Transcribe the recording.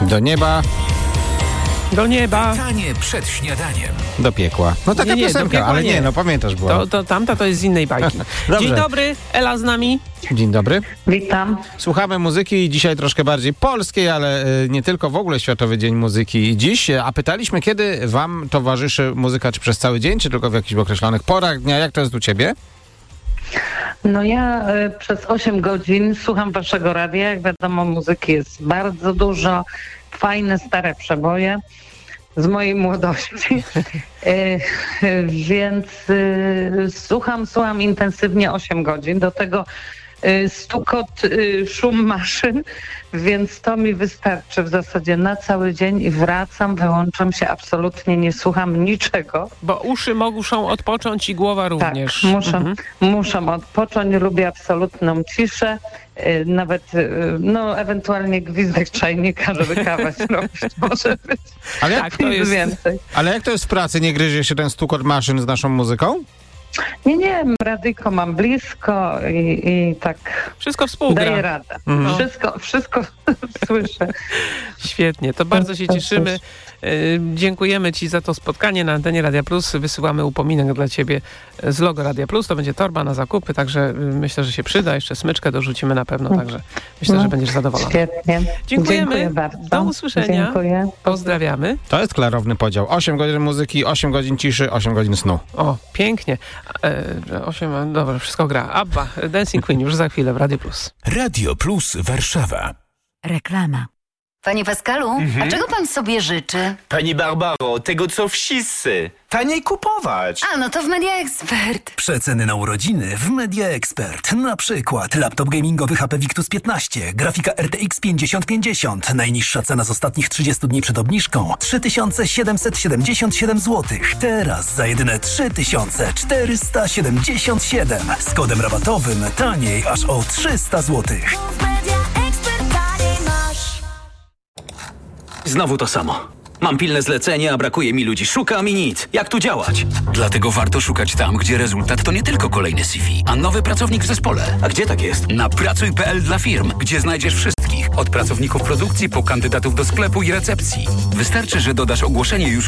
Do nieba. Do nieba. Pytanie przed śniadaniem. Do piekła. No taka Nie, do piosenka, piekła ale nie. nie, no pamiętasz, była. To tamta to jest z innej bajki. Dobrze. Dzień dobry, Ela z nami. Dzień dobry. Witam. Słuchamy muzyki dzisiaj troszkę bardziej polskiej, ale nie tylko, w ogóle Światowy Dzień Muzyki dziś. A pytaliśmy, kiedy wam towarzyszy muzyka, czy przez cały dzień, czy tylko w jakichś określonych porach dnia? Jak to jest u ciebie? No ja przez 8 godzin słucham waszego radia. Jak wiadomo, muzyki jest bardzo dużo. Fajne, stare przeboje z mojej młodości. Więc słucham intensywnie 8 godzin. Do tego stukot, szum maszyn, więc to mi wystarczy w zasadzie na cały dzień i wracam, wyłączam się, absolutnie nie słucham niczego. Bo uszy muszą odpocząć i głowa również. Tak, muszą odpocząć, lubię absolutną ciszę, nawet ewentualnie gwizdek czajnika, żeby kawę zrobić, może być. Ale jak, Tak, to jest... Więcej. ale jak to jest w pracy? Nie gryzie się ten stukot maszyn z naszą muzyką? Nie, radyjko mam blisko i tak Wszystko współgra. daję radę. Wszystko słyszę. Świetnie, to bardzo się cieszymy. Dziękujemy ci za to spotkanie na antenie Radia Plus. Wysyłamy upominek dla ciebie z logo Radia Plus. To będzie torba na zakupy, także myślę, że się przyda. Jeszcze smyczkę dorzucimy na pewno, także myślę, że będziesz zadowolona. Świetnie. Dziękujemy. Dziękuję bardzo. Do usłyszenia. Dziękuję. Pozdrawiamy. To jest klarowny podział. 8 godzin muzyki, 8 godzin ciszy, 8 godzin snu. O, pięknie. 8, dobra, wszystko gra. Abba, Dancing Queen już za chwilę w Radio Plus. Radio Plus Warszawa. Reklama. Panie Pascalu, a czego pan sobie życzy? Pani Barbaro, tego co wszyscy. Taniej kupować. A, no to w Media Expert. Przeceny na urodziny w Media Expert. Na przykład laptop gamingowy HP Victus 15, grafika RTX 5050. Najniższa cena z ostatnich 30 dni przed obniżką 3777 zł. Teraz za jedyne 3477. Z kodem rabatowym taniej aż o 300 zł. Znowu to samo. Mam pilne zlecenie, a brakuje mi ludzi. Szukam i nic. Jak tu działać? Dlatego warto szukać tam, gdzie rezultat to nie tylko kolejny CV, a nowy pracownik w zespole. A gdzie tak jest? Na pracuj.pl dla firm, gdzie znajdziesz wszystkich. Od pracowników produkcji po kandydatów do sklepu i recepcji. Wystarczy, że dodasz ogłoszenie już